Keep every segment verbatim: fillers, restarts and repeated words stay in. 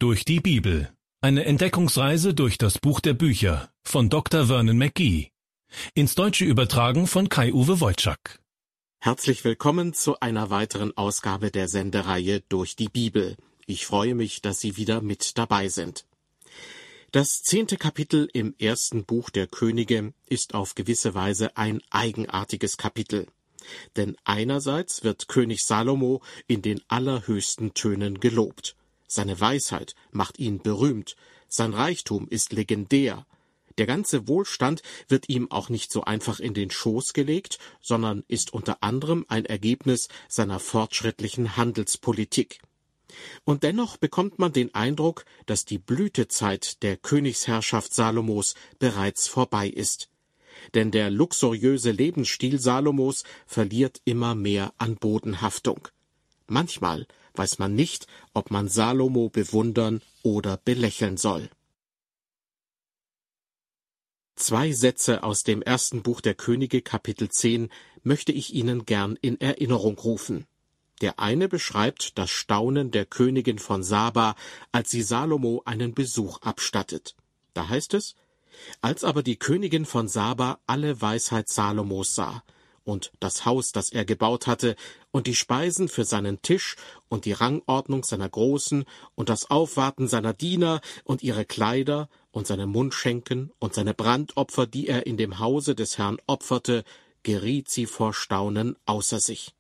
Durch die Bibel. Eine Entdeckungsreise durch das Buch der Bücher von Doktor Vernon McGee. Ins Deutsche übertragen von Kai-Uwe Wojczak. Herzlich willkommen zu einer weiteren Ausgabe der Sendereihe Durch die Bibel. Ich freue mich, dass Sie wieder mit dabei sind. Das zehnte Kapitel im ersten Buch der Könige ist auf gewisse Weise ein eigenartiges Kapitel. Denn einerseits wird König Salomo in den allerhöchsten Tönen gelobt. Seine Weisheit macht ihn berühmt, sein Reichtum ist legendär. Der ganze Wohlstand wird ihm auch nicht so einfach in den Schoß gelegt, sondern ist unter anderem ein Ergebnis seiner fortschrittlichen Handelspolitik. Und dennoch bekommt man den Eindruck, dass die Blütezeit der Königsherrschaft Salomos bereits vorbei ist. Denn der luxuriöse Lebensstil Salomos verliert immer mehr an Bodenhaftung. Manchmal weiß man nicht, ob man Salomo bewundern oder belächeln soll. Zwei Sätze aus dem ersten Buch der Könige, Kapitel zehn, möchte ich Ihnen gern in Erinnerung rufen. Der eine beschreibt das Staunen der Königin von Saba, als sie Salomo einen Besuch abstattet. Da heißt es: Als aber die Königin von Saba alle Weisheit Salomos sah, und das Haus, das er gebaut hatte, und die Speisen für seinen Tisch, und die Rangordnung seiner Großen, und das Aufwarten seiner Diener, und ihre Kleider, und seine Mundschenken, und seine Brandopfer, die er in dem Hause des Herrn opferte, geriet sie vor Staunen außer sich.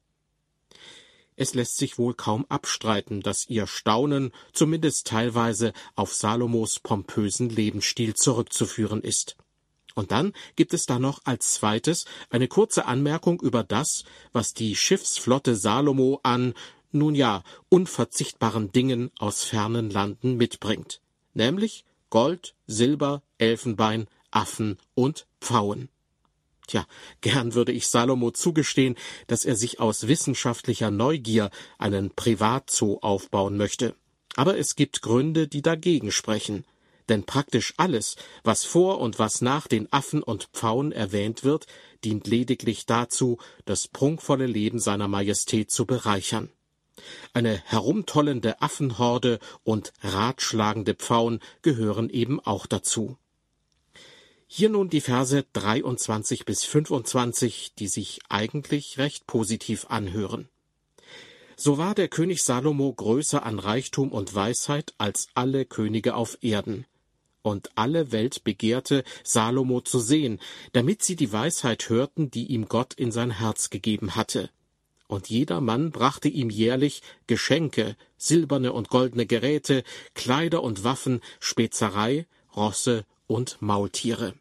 Es lässt sich wohl kaum abstreiten, dass ihr Staunen zumindest teilweise auf Salomos pompösen Lebensstil zurückzuführen ist. Und dann gibt es da noch als zweites eine kurze Anmerkung über das, was die Schiffsflotte Salomo an, nun ja, unverzichtbaren Dingen aus fernen Landen mitbringt, nämlich Gold, Silber, Elfenbein, Affen und Pfauen. Tja, gern würde ich Salomo zugestehen, dass er sich aus wissenschaftlicher Neugier einen Privatzoo aufbauen möchte. Aber es gibt Gründe, die dagegen sprechen. Denn praktisch alles, was vor und was nach den Affen und Pfauen erwähnt wird, dient lediglich dazu, das prunkvolle Leben seiner Majestät zu bereichern. Eine herumtollende Affenhorde und ratschlagende Pfauen gehören eben auch dazu. Hier nun die Verse dreiundzwanzig bis fünfundzwanzig, die sich eigentlich recht positiv anhören. So war der König Salomo größer an Reichtum und Weisheit als alle Könige auf Erden. Und alle Welt begehrte, Salomo zu sehen, damit sie die Weisheit hörten, die ihm Gott in sein Herz gegeben hatte. Und jeder Mann brachte ihm jährlich Geschenke, silberne und goldene Geräte, Kleider und Waffen, Spezerei, Rosse und Maultiere.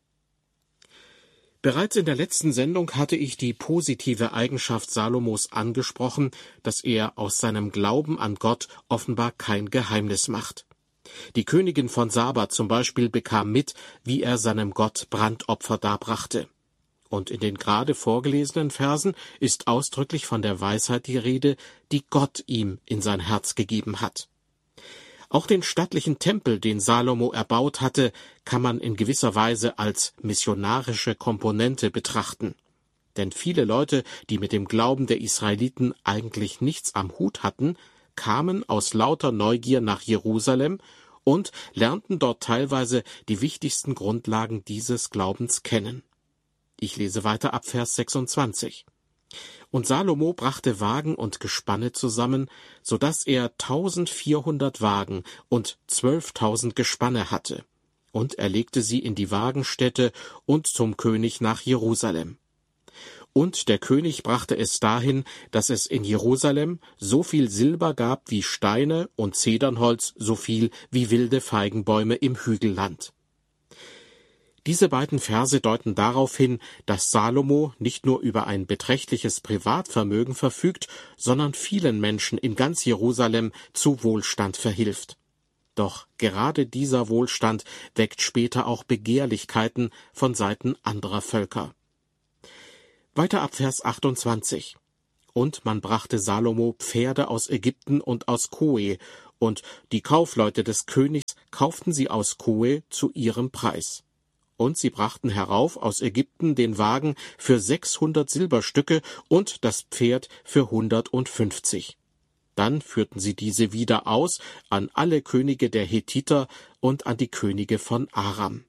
Bereits in der letzten Sendung hatte ich die positive Eigenschaft Salomos angesprochen, dass er aus seinem Glauben an Gott offenbar kein Geheimnis macht. Die Königin von Saba zum Beispiel bekam mit, wie er seinem Gott Brandopfer darbrachte. Und in den gerade vorgelesenen Versen ist ausdrücklich von der Weisheit die Rede, die Gott ihm in sein Herz gegeben hat. Auch den stattlichen Tempel, den Salomo erbaut hatte, kann man in gewisser Weise als missionarische Komponente betrachten. Denn viele Leute, die mit dem Glauben der Israeliten eigentlich nichts am Hut hatten, kamen aus lauter Neugier nach Jerusalem und lernten dort teilweise die wichtigsten Grundlagen dieses Glaubens kennen. Ich lese weiter ab Vers sechsundzwanzig. Und Salomo brachte Wagen und Gespanne zusammen, so dass er tausendvierhundert Wagen und zwölftausend Gespanne hatte. Und er legte sie in die Wagenstätte und zum König nach Jerusalem. Und der König brachte es dahin, dass es in Jerusalem so viel Silber gab wie Steine und Zedernholz so viel wie wilde Feigenbäume im Hügelland. Diese beiden Verse deuten darauf hin, dass Salomo nicht nur über ein beträchtliches Privatvermögen verfügt, sondern vielen Menschen in ganz Jerusalem zu Wohlstand verhilft. Doch gerade dieser Wohlstand weckt später auch Begehrlichkeiten von Seiten anderer Völker. Weiter ab Vers achtundzwanzig. Und man brachte Salomo Pferde aus Ägypten und aus Koe, und die Kaufleute des Königs kauften sie aus Koe zu ihrem Preis. Und sie brachten herauf aus Ägypten den Wagen für sechshundert Silberstücke und das Pferd für hundertfünfzig. Dann führten sie diese wieder aus an alle Könige der Hethiter und an die Könige von Aram.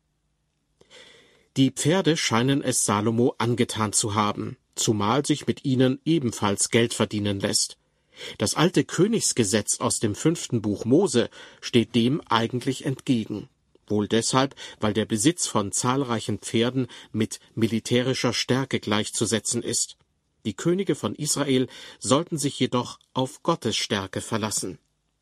Die Pferde scheinen es Salomo angetan zu haben, zumal sich mit ihnen ebenfalls Geld verdienen lässt. Das alte Königsgesetz aus dem fünften Buch Mose steht dem eigentlich entgegen. Wohl deshalb, weil der Besitz von zahlreichen Pferden mit militärischer Stärke gleichzusetzen ist. Die Könige von Israel sollten sich jedoch auf Gottes Stärke verlassen.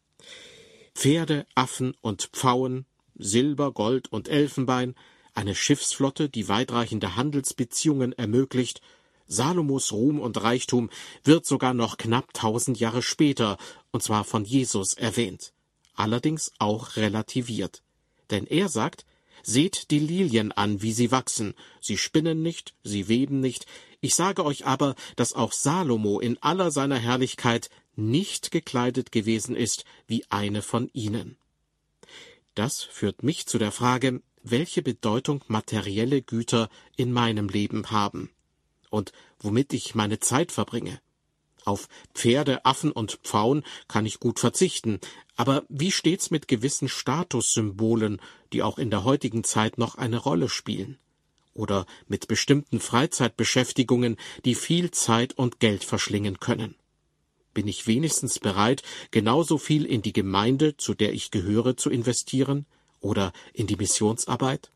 Pferde, Affen und Pfauen, Silber, Gold und Elfenbein, eine Schiffsflotte, die weitreichende Handelsbeziehungen ermöglicht, Salomos Ruhm und Reichtum wird sogar noch knapp tausend Jahre später, und zwar von Jesus, erwähnt. Allerdings auch relativiert. Denn er sagt, seht die Lilien an, wie sie wachsen, sie spinnen nicht, sie weben nicht, ich sage euch aber, dass auch Salomo in aller seiner Herrlichkeit nicht gekleidet gewesen ist wie eine von ihnen. Das führt mich zu der Frage, welche Bedeutung materielle Güter in meinem Leben haben und womit ich meine Zeit verbringe. Auf Pferde, Affen und Pfauen kann ich gut verzichten, aber wie steht's mit gewissen Statussymbolen, die auch in der heutigen Zeit noch eine Rolle spielen? Oder mit bestimmten Freizeitbeschäftigungen, die viel Zeit und Geld verschlingen können? Bin ich wenigstens bereit, genauso viel in die Gemeinde, zu der ich gehöre, zu investieren, oder in die Missionsarbeit?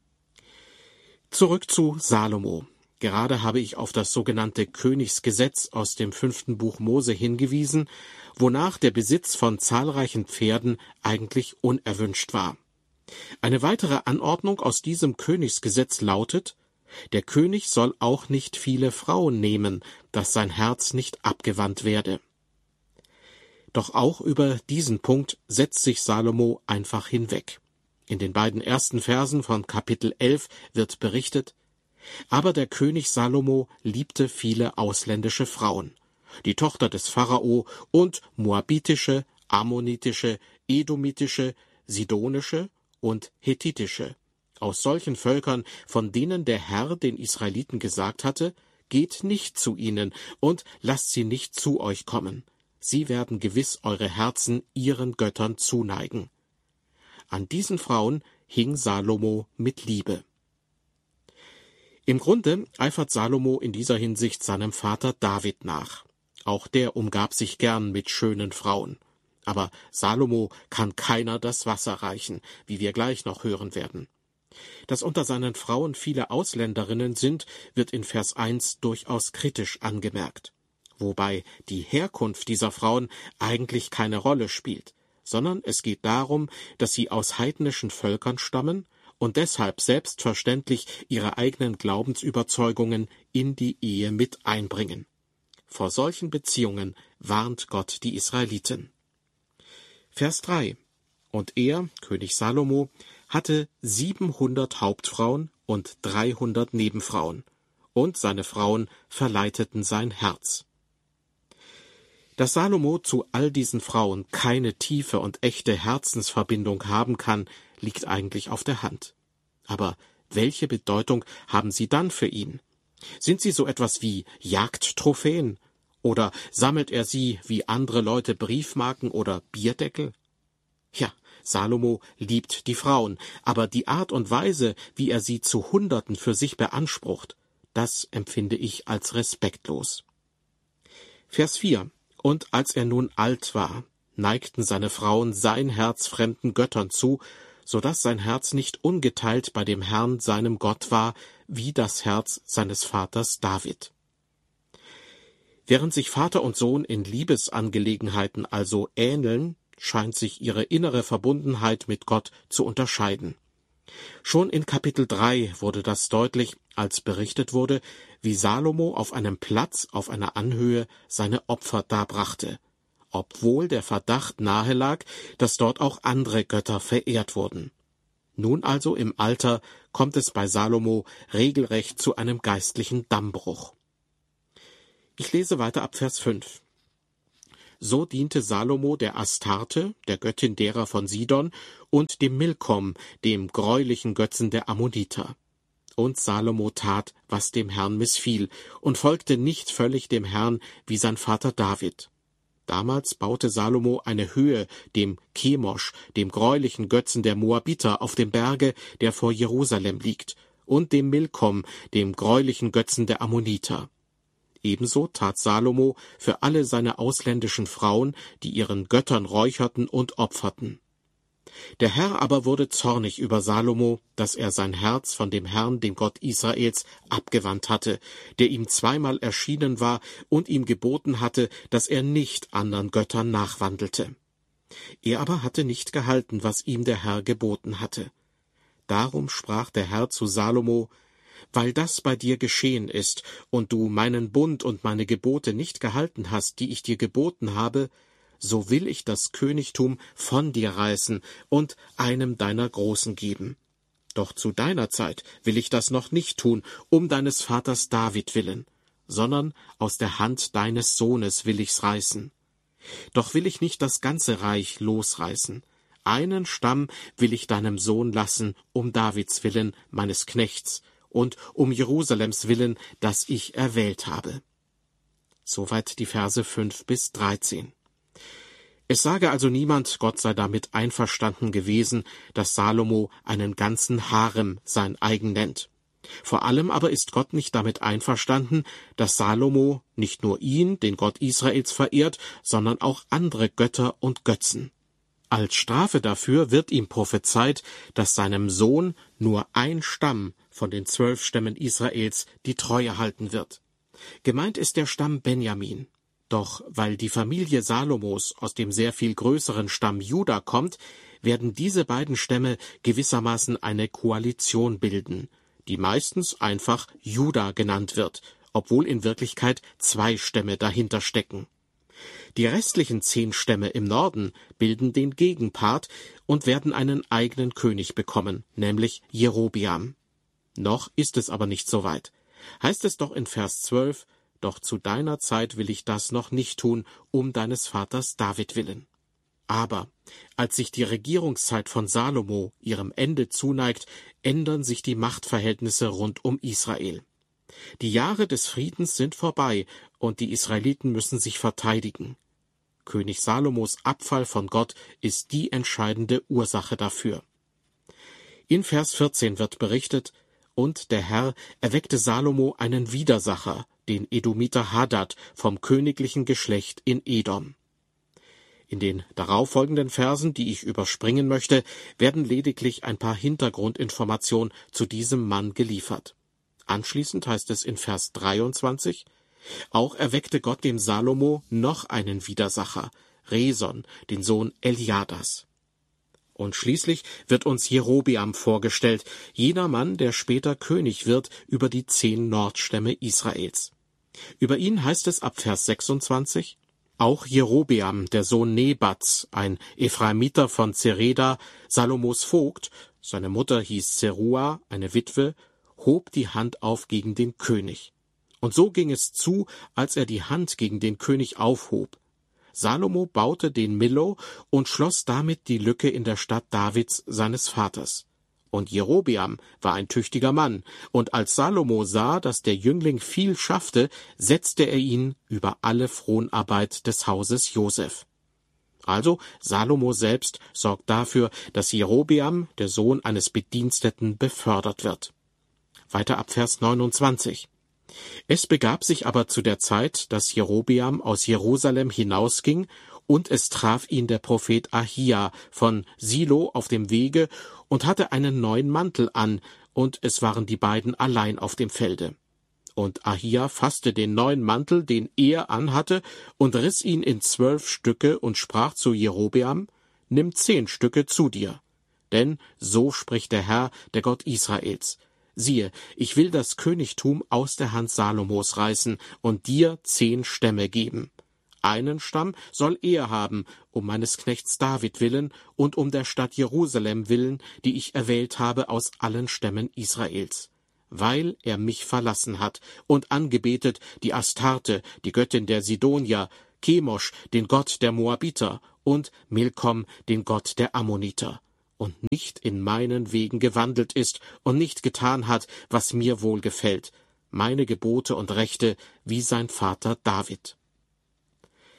Zurück zu Salomo. Gerade habe ich auf das sogenannte Königsgesetz aus dem fünften Buch Mose hingewiesen, wonach der Besitz von zahlreichen Pferden eigentlich unerwünscht war. Eine weitere Anordnung aus diesem Königsgesetz lautet, der König soll auch nicht viele Frauen nehmen, dass sein Herz nicht abgewandt werde. Doch auch über diesen Punkt setzt sich Salomo einfach hinweg. In den beiden ersten Versen von Kapitel elf wird berichtet, aber der König Salomo liebte viele ausländische Frauen, die Tochter des Pharao und moabitische, ammonitische, edomitische, sidonische und hethitische, aus solchen Völkern, von denen der Herr den Israeliten gesagt hatte, geht nicht zu ihnen und lasst sie nicht zu euch kommen. Sie werden gewiss eure Herzen ihren Göttern zuneigen. An diesen Frauen hing Salomo mit Liebe. Im Grunde eifert Salomo in dieser Hinsicht seinem Vater David nach. Auch der umgab sich gern mit schönen Frauen. Aber Salomo kann keiner das Wasser reichen, wie wir gleich noch hören werden. Dass unter seinen Frauen viele Ausländerinnen sind, wird in Vers eins durchaus kritisch angemerkt. Wobei die Herkunft dieser Frauen eigentlich keine Rolle spielt, sondern es geht darum, dass sie aus heidnischen Völkern stammen und deshalb selbstverständlich ihre eigenen Glaubensüberzeugungen in die Ehe mit einbringen. Vor solchen Beziehungen warnt Gott die Israeliten. Vers drei. Und er, König Salomo, hatte siebenhundert Hauptfrauen und dreihundert Nebenfrauen, und seine Frauen verleiteten sein Herz. Dass Salomo zu all diesen Frauen keine tiefe und echte Herzensverbindung haben kann, liegt eigentlich auf der Hand. Aber welche Bedeutung haben sie dann für ihn? Sind sie so etwas wie Jagdtrophäen? Oder sammelt er sie wie andere Leute Briefmarken oder Bierdeckel? Ja, Salomo liebt die Frauen, aber die Art und Weise, wie er sie zu Hunderten für sich beansprucht, das empfinde ich als respektlos. Vers vier. Und als er nun alt war, neigten seine Frauen sein Herz fremden Göttern zu, so dass sein Herz nicht ungeteilt bei dem Herrn, seinem Gott, war, wie das Herz seines Vaters David. Während sich Vater und Sohn in Liebesangelegenheiten also ähneln, scheint sich ihre innere Verbundenheit mit Gott zu unterscheiden. Schon in Kapitel drei wurde das deutlich, als berichtet wurde, wie Salomo auf einem Platz auf einer Anhöhe seine Opfer darbrachte, obwohl der Verdacht nahe lag, dass dort auch andere Götter verehrt wurden. Nun also im Alter kommt es bei Salomo regelrecht zu einem geistlichen Dammbruch. Ich lese weiter ab Vers fünf. So diente Salomo der Astarte, der Göttin derer von Sidon, und dem Milkom, dem greulichen Götzen der Ammoniter. Und Salomo tat, was dem Herrn missfiel, und folgte nicht völlig dem Herrn wie sein Vater David. Damals baute Salomo eine Höhe dem Chemosh, dem greulichen Götzen der Moabiter, auf dem Berge, der vor Jerusalem liegt, und dem Milkom, dem greulichen Götzen der Ammoniter. Ebenso tat Salomo für alle seine ausländischen Frauen, die ihren Göttern räucherten und opferten. Der Herr aber wurde zornig über Salomo, dass er sein Herz von dem Herrn, dem Gott Israels, abgewandt hatte, der ihm zweimal erschienen war und ihm geboten hatte, dass er nicht anderen Göttern nachwandelte. Er aber hatte nicht gehalten, was ihm der Herr geboten hatte. Darum sprach der Herr zu Salomo: Weil das bei dir geschehen ist und du meinen Bund und meine Gebote nicht gehalten hast, die ich dir geboten habe, so will ich das Königtum von dir reißen und einem deiner Großen geben. Doch zu deiner Zeit will ich das noch nicht tun, um deines Vaters David willen, sondern aus der Hand deines Sohnes will ich's reißen. Doch will ich nicht das ganze Reich losreißen. Einen Stamm will ich deinem Sohn lassen, um Davids willen, meines Knechts, und um Jerusalems willen, das ich erwählt habe. Soweit die Verse fünf bis dreizehn. Es sage also niemand, Gott sei damit einverstanden gewesen, dass Salomo einen ganzen Harem sein eigen nennt. Vor allem aber ist Gott nicht damit einverstanden, dass Salomo nicht nur ihn, den Gott Israels, verehrt, sondern auch andere Götter und Götzen. Als Strafe dafür wird ihm prophezeit, dass seinem Sohn nur ein Stamm von den zwölf Stämmen Israels die Treue halten wird. Gemeint ist der Stamm Benjamin. Doch weil die Familie Salomos aus dem sehr viel größeren Stamm Juda kommt, werden diese beiden Stämme gewissermaßen eine Koalition bilden, die meistens einfach Juda genannt wird, obwohl in Wirklichkeit zwei Stämme dahinter stecken. Die restlichen zehn Stämme im Norden bilden den Gegenpart und werden einen eigenen König bekommen, nämlich Jerobeam. Noch ist es aber nicht so weit. Heißt es doch in Vers zwölf: Doch zu deiner Zeit will ich das noch nicht tun, um deines Vaters David willen. Aber als sich die Regierungszeit von Salomo ihrem Ende zuneigt, ändern sich die Machtverhältnisse rund um Israel. Die Jahre des Friedens sind vorbei und die Israeliten müssen sich verteidigen. König Salomos Abfall von Gott ist die entscheidende Ursache dafür. In Vers vierzehn wird berichtet: Und der Herr erweckte Salomo einen Widersacher, den Edomiter Hadad vom königlichen Geschlecht in Edom. In den darauffolgenden Versen, die ich überspringen möchte, werden lediglich ein paar Hintergrundinformationen zu diesem Mann geliefert. Anschließend heißt es in Vers dreiundzwanzig: Auch erweckte Gott dem Salomo noch einen Widersacher, Reson, den Sohn Eliadas. Und schließlich wird uns Jerobeam vorgestellt, jener Mann, der später König wird über die zehn Nordstämme Israels. Über ihn heißt es ab Vers sechsundzwanzig: Auch Jerobeam, der Sohn Nebats, ein Ephraimiter von Zereda, Salomos Vogt, seine Mutter hieß Zerua, eine Witwe, hob die Hand auf gegen den König. Und so ging es zu, als er die Hand gegen den König aufhob. Salomo baute den Millo und schloss damit die Lücke in der Stadt Davids, seines Vaters. Und Jerobeam war ein tüchtiger Mann, und als Salomo sah, dass der Jüngling viel schaffte, setzte er ihn über alle Fronarbeit des Hauses Joseph. Also Salomo selbst sorgt dafür, dass Jerobeam, der Sohn eines Bediensteten, befördert wird. Weiter ab Vers neunundzwanzig. Es begab sich aber zu der Zeit, dass Jerobeam aus Jerusalem hinausging, und es traf ihn der Prophet Ahia von Silo auf dem Wege und hatte einen neuen Mantel an, und es waren die beiden allein auf dem Felde. Und Ahia fasste den neuen Mantel, den er anhatte, und riss ihn in zwölf Stücke und sprach zu Jerobeam: Nimm zehn Stücke zu dir. Denn so spricht der Herr, der Gott Israels: Siehe, ich will das Königtum aus der Hand Salomos reißen und dir zehn Stämme geben. Einen Stamm soll er haben, um meines Knechts David willen und um der Stadt Jerusalem willen, die ich erwählt habe aus allen Stämmen Israels, weil er mich verlassen hat und angebetet die Astarte, die Göttin der Sidonier, Chemosh, den Gott der Moabiter, und Milkom, den Gott der Ammoniter, und nicht in meinen Wegen gewandelt ist und nicht getan hat, was mir wohlgefällt, meine Gebote und Rechte, wie sein Vater David.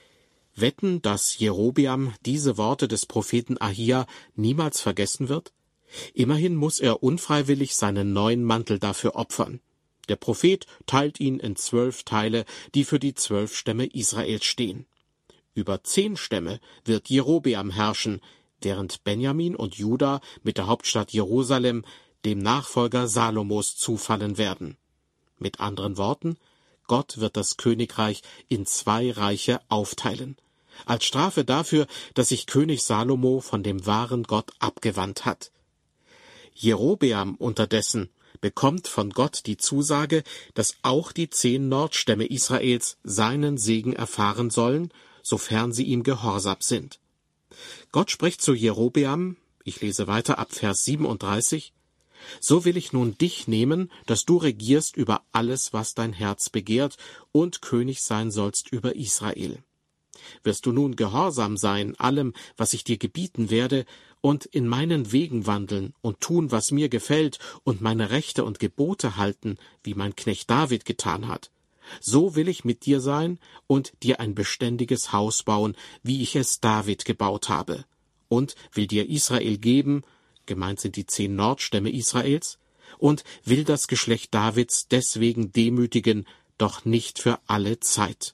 Wetten, dass Jerobeam diese Worte des Propheten Ahia niemals vergessen wird? Immerhin muss er unfreiwillig seinen neuen Mantel dafür opfern. Der Prophet teilt ihn in zwölf Teile, die für die zwölf Stämme Israels stehen. Über zehn Stämme wird Jerobeam herrschen, während Benjamin und Juda mit der Hauptstadt Jerusalem dem Nachfolger Salomos zufallen werden. Mit anderen Worten, Gott wird das Königreich in zwei Reiche aufteilen, als Strafe dafür, dass sich König Salomo von dem wahren Gott abgewandt hat. Jerobeam unterdessen bekommt von Gott die Zusage, dass auch die zehn Nordstämme Israels seinen Segen erfahren sollen, sofern sie ihm gehorsam sind. Gott spricht zu Jerobeam, ich lese weiter ab Vers siebenunddreißig, »So will ich nun dich nehmen, dass du regierst über alles, was dein Herz begehrt, und König sein sollst über Israel. Wirst du nun gehorsam sein allem, was ich dir gebieten werde, und in meinen Wegen wandeln und tun, was mir gefällt, und meine Rechte und Gebote halten, wie mein Knecht David getan hat, so will ich mit dir sein und dir ein beständiges Haus bauen, wie ich es David gebaut habe, und will dir Israel geben, gemeint sind die zehn Nordstämme Israels, und will das Geschlecht Davids deswegen demütigen, doch nicht für alle Zeit.«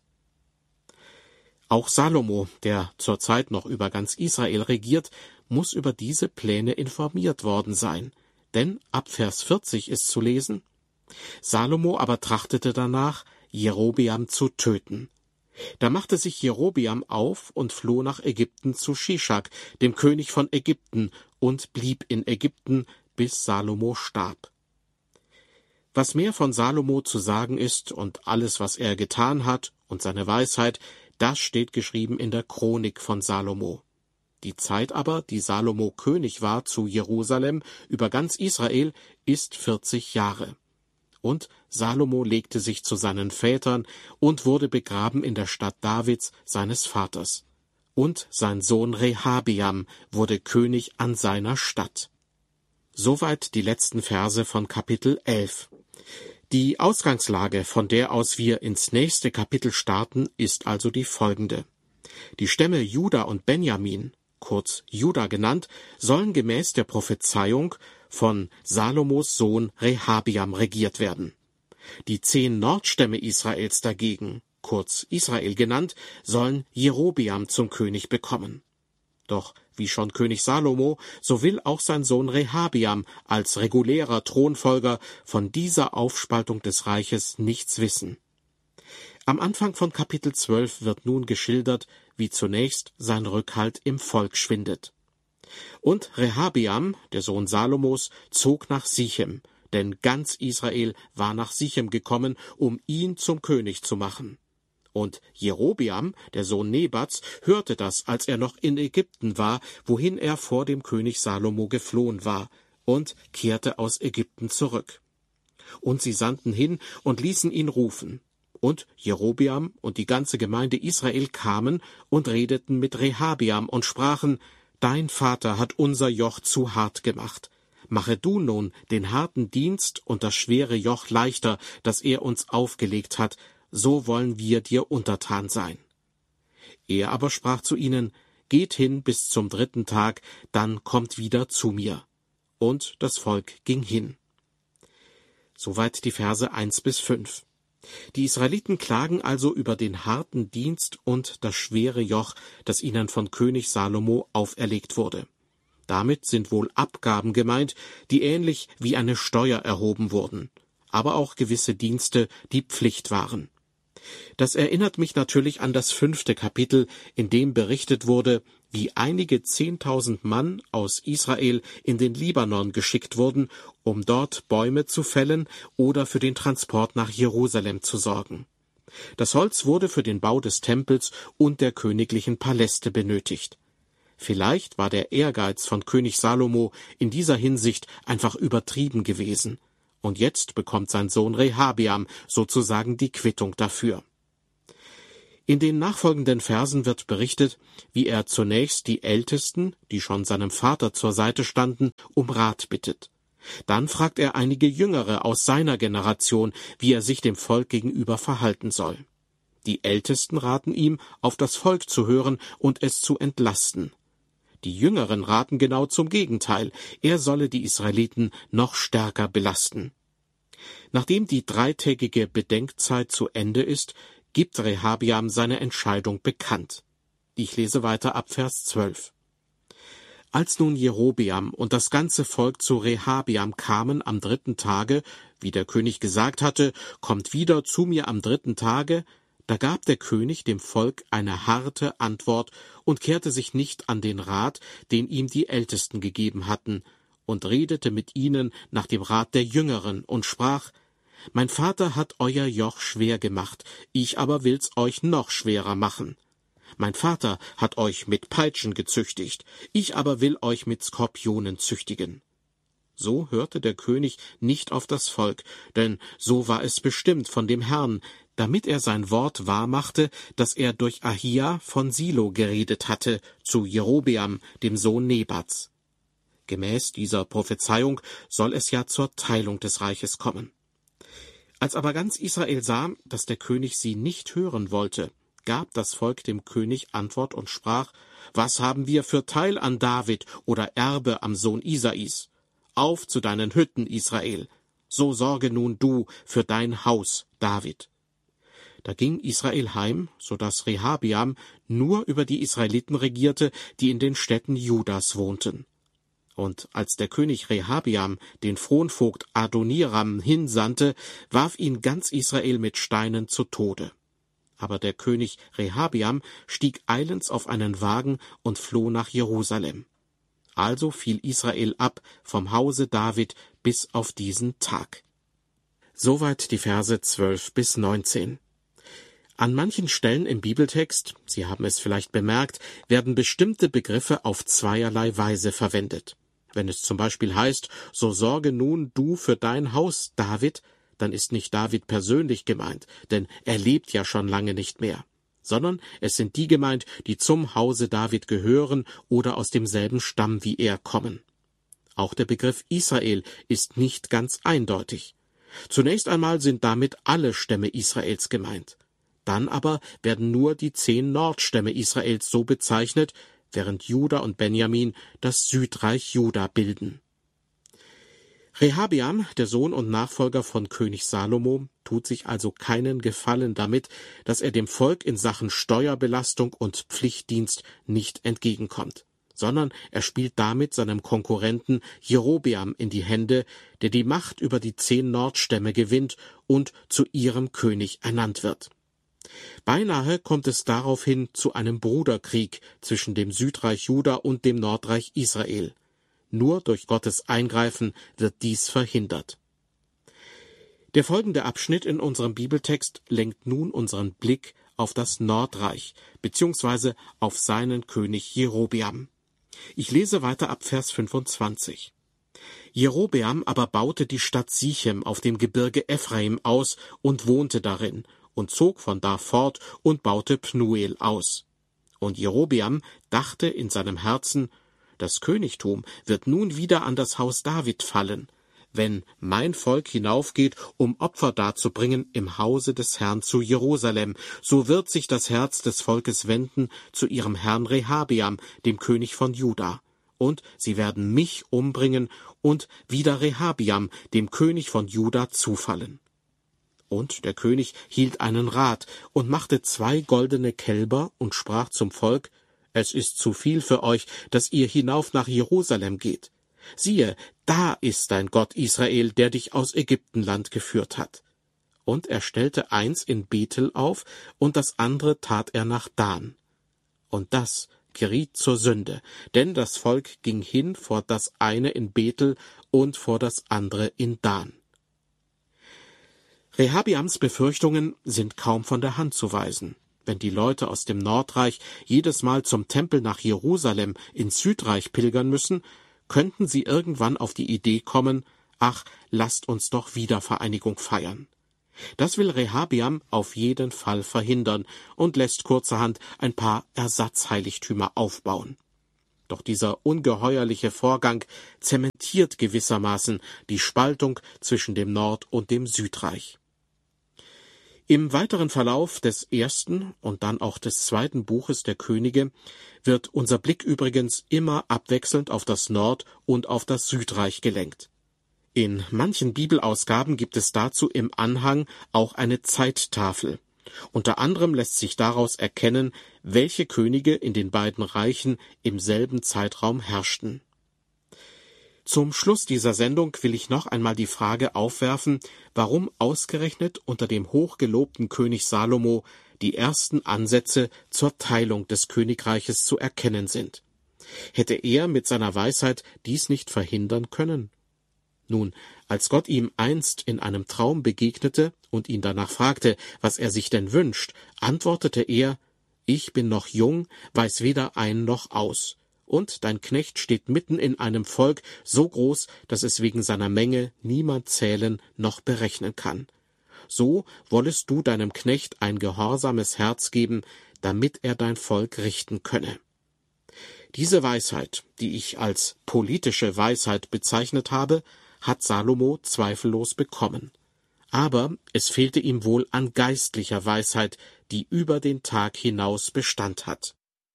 Auch Salomo, der zurzeit noch über ganz Israel regiert, muss über diese Pläne informiert worden sein, denn ab Vers vierzig ist zu lesen: »Salomo aber trachtete danach, Jerobeam zu töten. Da machte sich Jerobeam auf und floh nach Ägypten zu Shischak, dem König von Ägypten, und blieb in Ägypten, bis Salomo starb.« Was mehr von Salomo zu sagen ist und alles, was er getan hat und seine Weisheit, das steht geschrieben in der Chronik von Salomo. Die Zeit aber, die Salomo König war zu Jerusalem über ganz Israel, ist vierzig Jahre. Und Salomo legte sich zu seinen Vätern und wurde begraben in der Stadt Davids, seines Vaters. Und sein Sohn Rehabeam wurde König an seiner Stadt. Soweit die letzten Verse von Kapitel elf. Die Ausgangslage, von der aus wir ins nächste Kapitel starten, ist also die folgende. Die Stämme Juda und Benjamin, kurz Juda genannt, sollen gemäß der Prophezeiung von Salomos Sohn Rehabeam regiert werden. Die zehn Nordstämme Israels dagegen, kurz Israel genannt, sollen Jerobeam zum König bekommen. Doch wie schon König Salomo, so will auch sein Sohn Rehabeam als regulärer Thronfolger von dieser Aufspaltung des Reiches nichts wissen. Am Anfang von Kapitel zwölf wird nun geschildert, wie zunächst sein Rückhalt im Volk schwindet. Und Rehabeam, der Sohn Salomos, zog nach Sichem, denn ganz Israel war nach Sichem gekommen, um ihn zum König zu machen. Und Jerobeam, der Sohn Nebats, hörte das, als er noch in Ägypten war, wohin er vor dem König Salomo geflohen war, und kehrte aus Ägypten zurück. Und sie sandten hin und ließen ihn rufen. Und Jerobeam und die ganze Gemeinde Israel kamen und redeten mit Rehabeam und sprachen: »Dein Vater hat unser Joch zu hart gemacht. Mache du nun den harten Dienst und das schwere Joch leichter, das er uns aufgelegt hat, so wollen wir dir untertan sein.« Er aber sprach zu ihnen: »Geht hin bis zum dritten Tag, dann kommt wieder zu mir.« Und das Volk ging hin. Soweit die Verse eins bis fünf. Die Israeliten klagen also über den harten Dienst und das schwere Joch, das ihnen von König Salomo auferlegt wurde. Damit sind wohl Abgaben gemeint, die ähnlich wie eine Steuer erhoben wurden, aber auch gewisse Dienste, die Pflicht waren. Das erinnert mich natürlich an das fünfte Kapitel, in dem berichtet wurde, wie einige zehntausend Mann aus Israel in den Libanon geschickt wurden, um dort Bäume zu fällen oder für den Transport nach Jerusalem zu sorgen. Das Holz wurde für den Bau des Tempels und der königlichen Paläste benötigt. Vielleicht war der Ehrgeiz von König Salomo in dieser Hinsicht einfach übertrieben gewesen. Und jetzt bekommt sein Sohn Rehabeam sozusagen die Quittung dafür. In den nachfolgenden Versen wird berichtet, wie er zunächst die Ältesten, die schon seinem Vater zur Seite standen, um Rat bittet. Dann fragt er einige Jüngere aus seiner Generation, wie er sich dem Volk gegenüber verhalten soll. Die Ältesten raten ihm, auf das Volk zu hören und es zu entlasten. Die Jüngeren raten genau zum Gegenteil, er solle die Israeliten noch stärker belasten. Nachdem die dreitägige Bedenkzeit zu Ende ist, gibt Rehabiam seine Entscheidung bekannt. Ich lese weiter ab Vers zwölf. Als nun Jerobeam und das ganze Volk zu Rehabiam kamen am dritten Tage, wie der König gesagt hatte, kommt wieder zu mir am dritten Tage, da gab der König dem Volk eine harte Antwort und kehrte sich nicht an den Rat, den ihm die Ältesten gegeben hatten, und redete mit ihnen nach dem Rat der Jüngeren und sprach: Mein Vater hat euer Joch schwer gemacht, ich aber will's euch noch schwerer machen. Mein Vater hat euch mit Peitschen gezüchtigt, ich aber will euch mit Skorpionen züchtigen. So hörte der König nicht auf das Volk, denn so war es bestimmt von dem Herrn, damit er sein Wort wahrmachte, das er durch Ahia von Silo geredet hatte, zu Jerobeam, dem Sohn Nebats. Gemäß dieser Prophezeiung soll es ja zur Teilung des Reiches kommen. Als aber ganz Israel sah, dass der König sie nicht hören wollte, gab das Volk dem König Antwort und sprach: Was haben wir für Teil an David oder Erbe am Sohn Isais? Auf zu deinen Hütten, Israel! So sorge nun du für dein Haus, David. Da ging Israel heim, so dass Rehabiam nur über die Israeliten regierte, die in den Städten Judas wohnten. Und als der König Rehabiam den Fronvogt Adoniram hinsandte, warf ihn ganz Israel mit Steinen zu Tode. Aber der König Rehabiam stieg eilends auf einen Wagen und floh nach Jerusalem. Also fiel Israel ab vom Hause David bis auf diesen Tag. Soweit die Verse zwölf bis neunzehn. An manchen Stellen im Bibeltext, Sie haben es vielleicht bemerkt, werden bestimmte Begriffe auf zweierlei Weise verwendet. Wenn es zum Beispiel heißt, so sorge nun du für dein Haus, David, dann ist nicht David persönlich gemeint, denn er lebt ja schon lange nicht mehr, sondern es sind die gemeint, die zum Hause David gehören oder aus demselben Stamm wie er kommen. Auch der Begriff Israel ist nicht ganz eindeutig. Zunächst einmal sind damit alle Stämme Israels gemeint. Dann aber werden nur die zehn Nordstämme Israels so bezeichnet, während Juda und Benjamin das Südreich Juda bilden. Rehabiam, der Sohn und Nachfolger von König Salomo, tut sich also keinen Gefallen damit, dass er dem Volk in Sachen Steuerbelastung und Pflichtdienst nicht entgegenkommt, sondern er spielt damit seinem Konkurrenten Jerobeam in die Hände, der die Macht über die zehn Nordstämme gewinnt und zu ihrem König ernannt wird. Beinahe kommt es daraufhin zu einem Bruderkrieg zwischen dem Südreich Juda und dem Nordreich Israel. Nur durch Gottes Eingreifen wird dies verhindert. Der folgende Abschnitt in unserem Bibeltext lenkt nun unseren Blick auf das Nordreich bzw. auf seinen König Jerobeam. Ich lese weiter ab Vers fünfundzwanzig. Jerobeam aber baute die Stadt Sichem auf dem Gebirge Ephraim aus und wohnte darin und zog von da fort und baute Pnuel aus. Und Jerobeam dachte in seinem Herzen: Das Königtum wird nun wieder an das Haus David fallen, wenn mein Volk hinaufgeht, um Opfer darzubringen im Hause des Herrn zu Jerusalem, so wird sich das Herz des Volkes wenden zu ihrem Herrn Rehabiam, dem König von Juda, und sie werden mich umbringen und wieder Rehabiam, dem König von Juda, zufallen. Und der König hielt einen Rat und machte zwei goldene Kälber und sprach zum Volk: Es ist zu viel für euch, dass ihr hinauf nach Jerusalem geht. Siehe, da ist dein Gott Israel, der dich aus Ägyptenland geführt hat. Und er stellte eins in Bethel auf, und das andere tat er nach Dan. Und das geriet zur Sünde, denn das Volk ging hin vor das eine in Bethel und vor das andere in Dan. Rehabiams Befürchtungen sind kaum von der Hand zu weisen. Wenn die Leute aus dem Nordreich jedes Mal zum Tempel nach Jerusalem ins Südreich pilgern müssen, könnten sie irgendwann auf die Idee kommen: Ach, lasst uns doch Wiedervereinigung feiern. Das will Rehabiam auf jeden Fall verhindern und lässt kurzerhand ein paar Ersatzheiligtümer aufbauen. Doch dieser ungeheuerliche Vorgang zementiert gewissermaßen die Spaltung zwischen dem Nord- und dem Südreich. Im weiteren Verlauf des ersten und dann auch des zweiten Buches der Könige wird unser Blick übrigens immer abwechselnd auf das Nord- und auf das Südreich gelenkt. In manchen Bibelausgaben gibt es dazu im Anhang auch eine Zeittafel. Unter anderem lässt sich daraus erkennen, welche Könige in den beiden Reichen im selben Zeitraum herrschten. Zum Schluss dieser Sendung will ich noch einmal die Frage aufwerfen, warum ausgerechnet unter dem hochgelobten König Salomo die ersten Ansätze zur Teilung des Königreiches zu erkennen sind. Hätte er mit seiner Weisheit dies nicht verhindern können? Nun, als Gott ihm einst in einem Traum begegnete und ihn danach fragte, was er sich denn wünscht, antwortete er: Ich bin noch jung, weiß weder ein noch aus. Und dein Knecht steht mitten in einem Volk so groß, dass es wegen seiner Menge niemand zählen noch berechnen kann. So wollest du deinem Knecht ein gehorsames Herz geben, damit er dein Volk richten könne. Diese Weisheit, die ich als politische Weisheit bezeichnet habe, hat Salomo zweifellos bekommen. Aber es fehlte ihm wohl an geistlicher Weisheit, die über den Tag hinaus Bestand hat.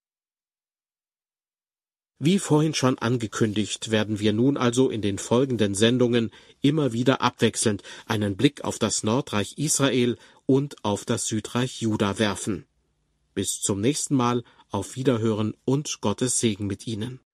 Wie vorhin schon angekündigt, werden wir nun also in den folgenden Sendungen immer wieder abwechselnd einen Blick auf das Nordreich Israel und auf das Südreich Juda werfen. Bis zum nächsten Mal, auf Wiederhören und Gottes Segen mit Ihnen.